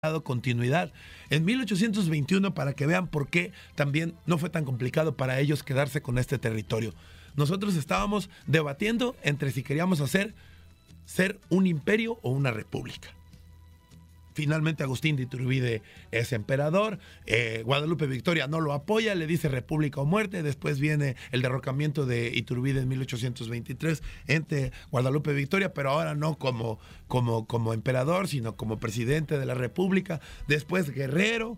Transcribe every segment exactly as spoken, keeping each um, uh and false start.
dado continuidad. En mil ochocientos veintiuno, para que vean por qué también no fue tan complicado para ellos quedarse con este territorio. Nosotros estábamos debatiendo entre si queríamos hacer ser un imperio o una república. Finalmente Agustín de Iturbide es emperador, eh, Guadalupe Victoria no lo apoya, le dice república o muerte. Después viene el derrocamiento de Iturbide en mil ochocientos veintitrés entre Guadalupe Victoria, pero ahora no como, como, como emperador, sino como presidente de la república. Después Guerrero,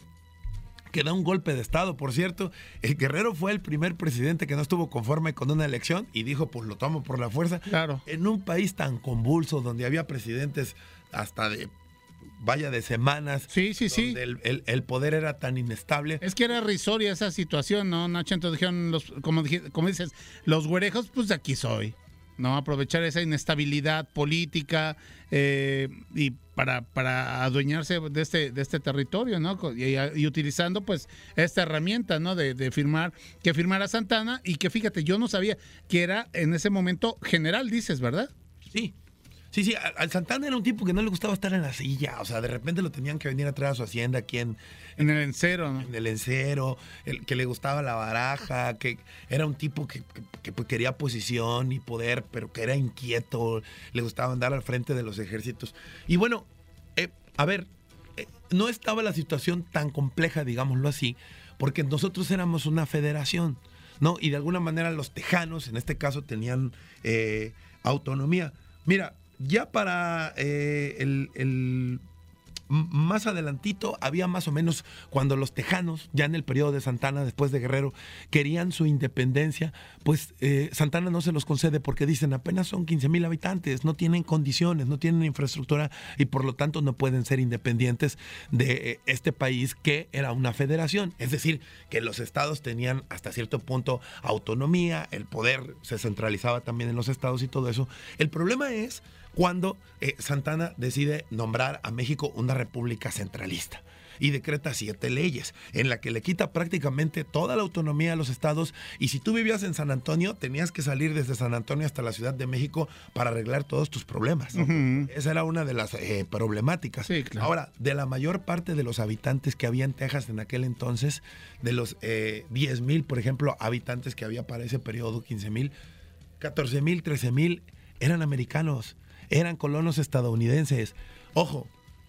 que da un golpe de estado, por cierto. El Guerrero fue el primer presidente que no estuvo conforme con una elección y dijo, pues lo tomo por la fuerza. Claro. En un país tan convulso, donde había presidentes hasta de vaya de semanas, sí, sí, sí. El, el, el poder era tan inestable. Es que era irrisoria esa situación, ¿no, Nacho? Entonces dijeron, los, como, como dices, los güerejos, pues de aquí soy, ¿no? Aprovechar esa inestabilidad política eh, y para, para adueñarse de este, de este territorio, ¿no? Y, y utilizando, pues, esta herramienta, ¿no? De, de firmar, que firmara Santana y que, fíjate, yo no sabía que era en ese momento general, dices, ¿verdad? Sí. Sí, sí, al Santana era un tipo que no le gustaba estar en la silla, o sea, de repente lo tenían que venir a traer a su hacienda aquí en... En el encero, ¿no? En el encero, el, que le gustaba la baraja, que era un tipo que, que, que quería posición y poder, pero que era inquieto, le gustaba andar al frente de los ejércitos. Y bueno, eh, a ver, eh, no estaba la situación tan compleja, digámoslo así, porque nosotros éramos una federación, ¿no? Y de alguna manera los tejanos, en este caso, tenían eh, autonomía. Mira, ya para eh, el, el más adelantito había más o menos cuando los tejanos, ya en el periodo de Santana, después de Guerrero, querían su independencia, pues eh, Santana no se los concede porque dicen apenas son quince mil habitantes, no tienen condiciones, no tienen infraestructura y por lo tanto no pueden ser independientes de este país que era una federación. Es decir, que los estados tenían hasta cierto punto autonomía, el poder se centralizaba también en los estados y todo eso. El problema es cuando eh, Santana decide nombrar a México una república centralista y decreta siete leyes en la que le quita prácticamente toda la autonomía a los estados, y si tú vivías en San Antonio tenías que salir desde San Antonio hasta la Ciudad de México para arreglar todos tus problemas, ¿no? Uh-huh. Esa era una de las eh, problemáticas. Sí, claro. Ahora, de la mayor parte de los habitantes que había en Texas en aquel entonces, de los eh, diez mil, por ejemplo, habitantes que había para ese periodo, quince mil, catorce mil, trece mil, eran americanos. Eran colonos estadounidenses. Ojo,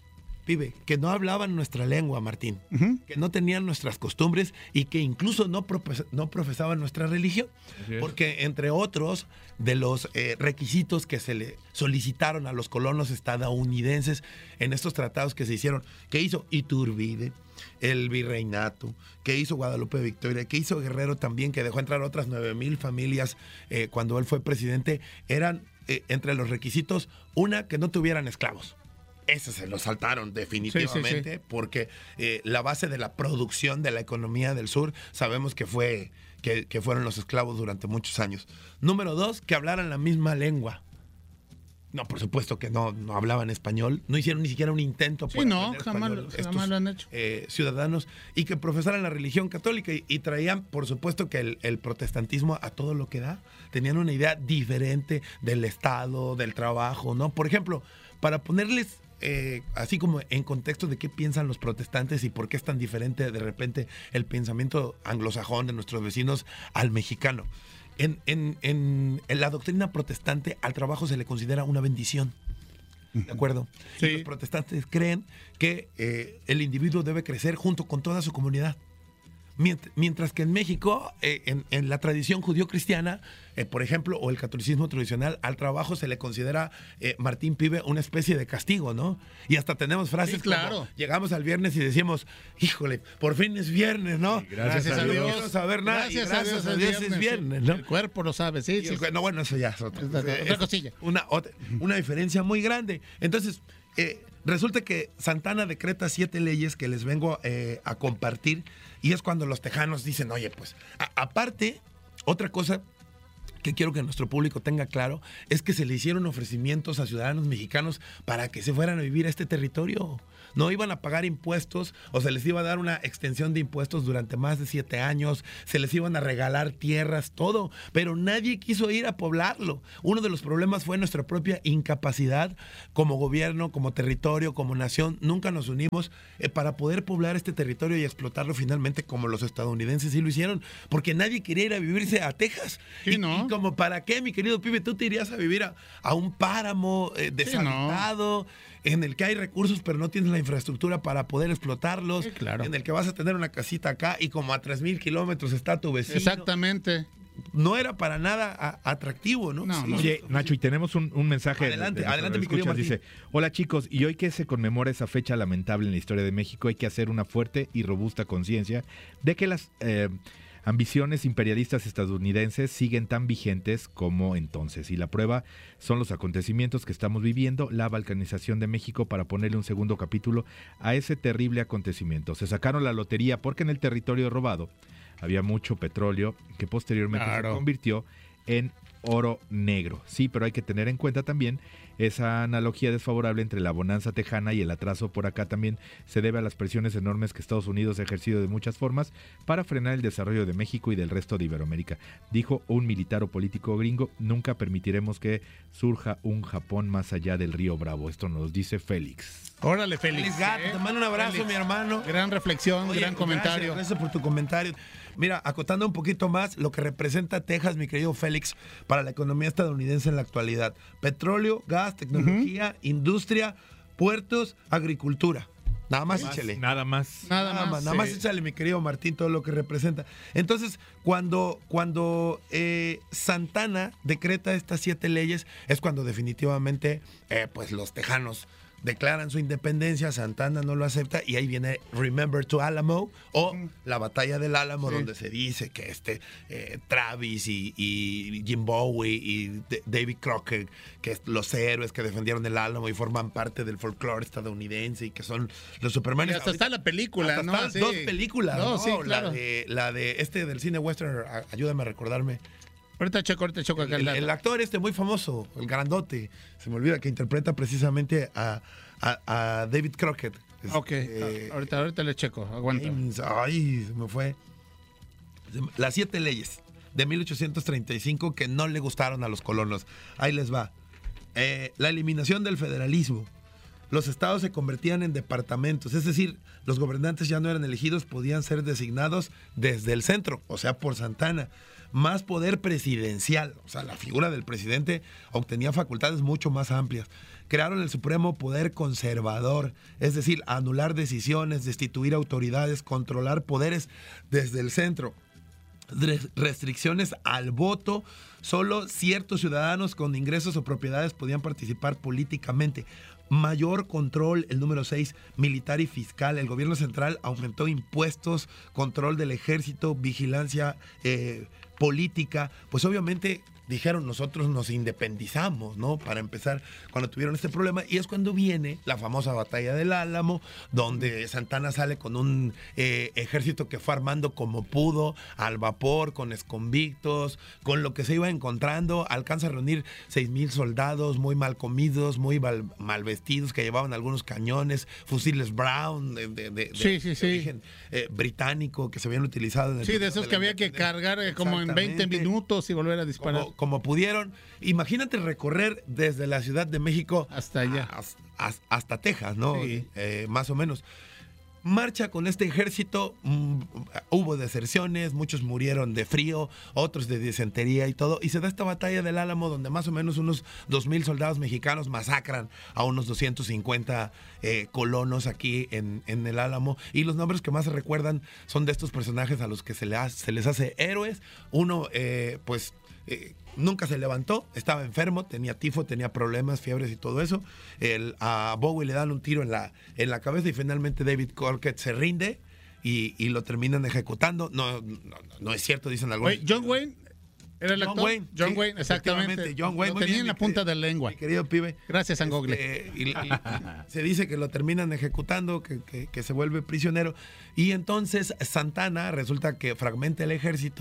pibe, que no hablaban nuestra lengua, Martín, uh-huh. que no tenían nuestras costumbres y que incluso no, profes- no profesaban nuestra religión. Porque, entre otros de los eh, requisitos que se le solicitaron a los colonos estadounidenses en estos tratados que se hicieron, que hizo Iturbide, el virreinato, que hizo Guadalupe Victoria, que hizo Guerrero también, que dejó entrar otras nueve mil familias eh, cuando él fue presidente, eran eh, entre los requisitos, una, que no tuvieran esclavos. Ese se lo saltaron definitivamente, sí, sí, sí. porque eh, la base de la producción de la economía del sur sabemos que fue que, que fueron los esclavos durante muchos años. Número dos, que hablaran la misma lengua. No, por supuesto que no, no hablaban español, no hicieron ni siquiera un intento por sí, no, aprender jamás, español, jamás estos, lo han hecho. Eh, ciudadanos, y que profesaran la religión católica y, y traían, por supuesto, que el, el protestantismo a todo lo que da. Tenían una idea diferente del Estado, del trabajo, ¿no? Por ejemplo, para ponerles eh, así como en contexto de qué piensan los protestantes y por qué es tan diferente de repente el pensamiento anglosajón de nuestros vecinos al mexicano. En, en, en, en la doctrina protestante al trabajo se le considera una bendición, ¿de acuerdo? Sí. Y los protestantes creen que eh, el individuo debe crecer junto con toda su comunidad. Mientras que en México, eh, en, en la tradición judío-cristiana, eh, por ejemplo, o el catolicismo tradicional, al trabajo se le considera, eh, Martín Pibe, una especie de castigo, ¿no? Y hasta tenemos frases sí, claro. como, llegamos al viernes y decimos, híjole, por fin es viernes, ¿no? Sí, gracias, gracias a Dios. No quiero saber nada, gracias, y gracias a Dios, a Dios es viernes, sí. ¿no? El cuerpo lo sabe, sí, sí. El, no, bueno, eso ya es otra, es otra, otra cosilla. Una, otra, una diferencia muy grande. Entonces, eh, resulta que Santana decreta siete leyes que les vengo eh, a compartir, y es cuando los tejanos dicen, oye, pues, a, aparte, otra cosa que quiero que nuestro público tenga claro, es que se le hicieron ofrecimientos a ciudadanos mexicanos para que se fueran a vivir a este territorio. No iban a pagar impuestos o se les iba a dar una extensión de impuestos durante más de siete años, se les iban a regalar tierras, todo, pero nadie quiso ir a poblarlo. Uno de los problemas fue nuestra propia incapacidad como gobierno, como territorio, como nación. Nunca nos unimos eh, para poder poblar este territorio y explotarlo finalmente como los estadounidenses sí lo hicieron, porque nadie quería ir a vivirse a Texas. Sí, y, ¿no? y como para qué, mi querido pibe, tú te irías a vivir a, a un páramo eh, deshabitado, sí, ¿no? En el que hay recursos pero no tienes la infraestructura para poder explotarlos, sí, claro. En el que vas a tener una casita acá y como a tres mil kilómetros está tu vecino. Exactamente. No era para nada a, atractivo, ¿no? No, Sí. no. Oye, Nacho, y tenemos un, un mensaje. Adelante, de, de adelante, mi querido escuchas. Dice, hola chicos, y hoy que se conmemora esa fecha lamentable en la historia de México, hay que hacer una fuerte y robusta conciencia de que las eh, ambiciones imperialistas estadounidenses siguen tan vigentes como entonces. Y la prueba son los acontecimientos que estamos viviendo, la balcanización de México, para ponerle un segundo capítulo a ese terrible acontecimiento. Se sacaron la lotería porque en el territorio robado había mucho petróleo que posteriormente Claro. se convirtió en oro negro. Sí, pero hay que tener en cuenta también esa analogía desfavorable entre la bonanza tejana y el atraso por acá también se debe a las presiones enormes que Estados Unidos ha ejercido de muchas formas para frenar el desarrollo de México y del resto de Iberoamérica. Dijo un militar o político gringo, nunca permitiremos que surja un Japón más allá del río Bravo. Esto nos dice Félix. Órale, Félix. Feliz gato, ¿eh? te mando un abrazo, Félix. mi hermano. Gran reflexión, Oye, gran comentario. Gracias, gracias por tu comentario. Mira, acotando un poquito más lo que representa Texas, mi querido Félix, para la economía estadounidense en la actualidad. Petróleo, gas, tecnología, uh-huh. industria, puertos, agricultura. Nada más Más, échale. Nada más. Nada, Nada más. más, nada más sí. échale, mi querido Martín, todo lo que representa. Entonces, cuando, cuando eh, Santana decreta estas siete leyes, es cuando definitivamente eh, pues los tejanos declaran su independencia, Santana no lo acepta y ahí viene Remember to Alamo o la batalla del Álamo, sí, donde se dice que este eh, Travis y, y Jim Bowie y D- David Crockett, que es los héroes que defendieron el Álamo y forman parte del folclore estadounidense y que son los Superman. Y hasta está la película, hasta ¿no? están Sí. dos películas, No, ¿no? sí, claro. La de, la de este del cine western, a- ayúdame a recordarme. Ahorita checo, ahorita checo acá El, el, el actor este muy famoso, el grandote, se me olvida, que interpreta precisamente a, a, a David Crockett. Ok, Este, ahorita, ahorita le checo, aguanta. James, ay, se me fue. Las siete leyes de mil ochocientos treinta y cinco que no le gustaron a los colonos. Ahí les va. Eh, la eliminación del federalismo. Los estados se convertían en departamentos, es decir, los gobernantes ya no eran elegidos, podían ser designados desde el centro, o sea, por Santana. Más poder presidencial, o sea, la figura del presidente obtenía facultades mucho más amplias. Crearon el supremo poder conservador, es decir, anular decisiones, destituir autoridades, controlar poderes desde el centro. Restricciones al voto, solo ciertos ciudadanos con ingresos o propiedades podían participar políticamente. Mayor control, el número seis, militar y fiscal. El gobierno central aumentó impuestos, control del ejército, vigilancia eh, política. Pues obviamente dijeron, nosotros nos independizamos, ¿no? Para empezar, cuando tuvieron este problema. Y es cuando viene la famosa batalla del Álamo, donde Santana sale con un eh, ejército que fue armando como pudo, al vapor, con exconvictos, con lo que se iba encontrando. Alcanza a reunir seis mil soldados muy mal comidos, muy mal, mal vestidos, que llevaban algunos cañones, fusiles Brown, de, de, de, sí, sí, de sí. origen eh, británico, que se habían utilizado en el Sí, de esos de que había que cargar eh, como en veinte minutos y volver a disparar. Como, como pudieron. Imagínate recorrer desde la Ciudad de México hasta allá. A, a, hasta Texas, ¿no? Sí. Eh, más o menos. Marcha con este ejército, mmm, hubo deserciones, muchos murieron de frío, otros de disentería y todo, y se da esta batalla del Álamo donde más o menos unos dos mil soldados mexicanos masacran a unos doscientos cincuenta eh, colonos aquí en, en el Álamo, y los nombres que más se recuerdan son de estos personajes a los que se, le hace, se les hace héroes. Uno, eh, pues... Eh, nunca se levantó, estaba enfermo, tenía tifo, tenía problemas, fiebres y todo eso. El, a Bowie le dan un tiro en la, en la cabeza y finalmente David Crockett se rinde y, y lo terminan ejecutando. No, no, no es cierto, dicen algunos. Oye, John Wayne era el John actor. Wayne, John sí, Wayne, exactamente. efectivamente, John Wayne, lo muy tenía bien, en la mi punta querido- de la lengua. Mi querido pibe. Gracias, San Google. Este, y- y- se dice que lo terminan ejecutando, que, que- que se vuelve prisionero. Y entonces Santana resulta que fragmenta el ejército,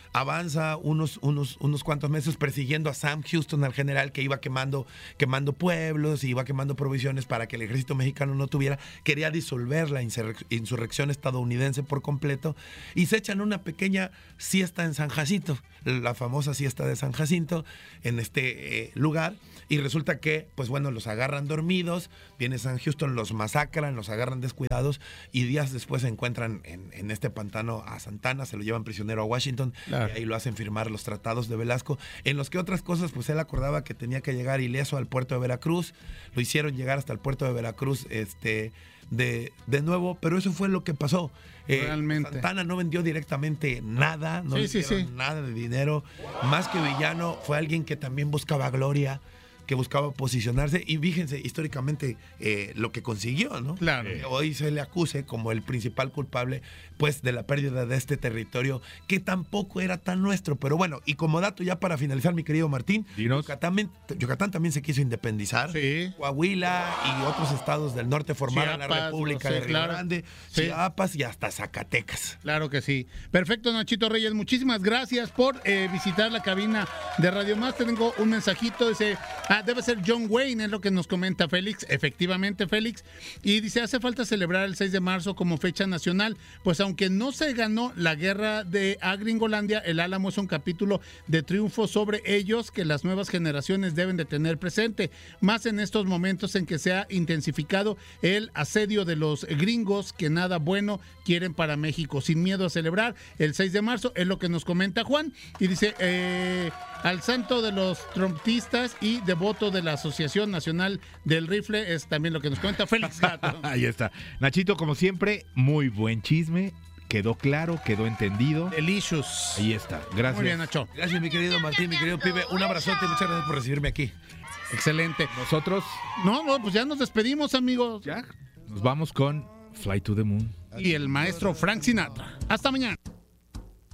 avanza unos, unos, unos cuantos meses persiguiendo a Sam Houston, al general que iba quemando, quemando pueblos y iba quemando provisiones para que el ejército mexicano no tuviera, quería disolver la insurrección estadounidense por completo, y se echan una pequeña siesta en San Jacinto, la famosa siesta de San Jacinto, en este eh, lugar, y resulta que, pues bueno, los agarran dormidos, viene Sam Houston, los masacran, los agarran descuidados, y días después se encuentran en, en este pantano a Santana, se lo llevan prisionero a Washington, claro. Y ahí lo hacen firmar los tratados de Velasco, en los que otras cosas, pues él acordaba que tenía que llegar ileso al puerto de Veracruz, lo hicieron llegar hasta el puerto de Veracruz, este... De, de nuevo, pero eso fue lo que pasó. Eh, Realmente. Santana no vendió directamente nada, no sí, le sí, dieron sí. nada de dinero. Más que villano, fue alguien que también buscaba gloria, que buscaba posicionarse, y fíjense históricamente eh, lo que consiguió, ¿no? Claro. Eh, hoy se le acuse como el principal culpable, pues, de la pérdida de este territorio, que tampoco era tan nuestro. Pero bueno, y como dato ya para finalizar, mi querido Martín, Yucatán, Yucatán también se quiso independizar. Sí. Coahuila y otros estados del norte formaron Chiapas, la República sí, de Río claro. Grande, Sí. Chiapas y hasta Zacatecas. Claro que sí. Perfecto, Nachito Reyes. Muchísimas gracias por eh, visitar la cabina de Radio Más. Tengo un mensajito. Dice, ah, debe ser John Wayne, es lo que nos comenta Félix. Efectivamente, Félix. Y dice, hace falta celebrar el seis de marzo como fecha nacional. Pues aunque no se ganó la guerra de a Gringolandia, el Álamo es un capítulo de triunfo sobre ellos que las nuevas generaciones deben de tener presente. Más en estos momentos en que se ha intensificado el asedio de los gringos que nada bueno quieren para México. Sin miedo a celebrar el seis de marzo, es lo que nos comenta Juan. Y dice, eh, al santo de los trompistas y devoto de la Asociación Nacional del Rifle, es también lo que nos comenta Félix Gato. Ahí está. Nachito, como siempre, muy buen chisme. Quedó claro, quedó entendido. Delicious. Ahí está. Gracias. Muy bien, Nacho. Gracias, mi querido Martín, mi querido pibe. Un abrazote y muchas gracias por recibirme aquí. Excelente. Nosotros No, no, pues ya nos despedimos, amigos. ya nos vamos con Fly to the Moon. Y el maestro Frank Sinatra. Hasta mañana.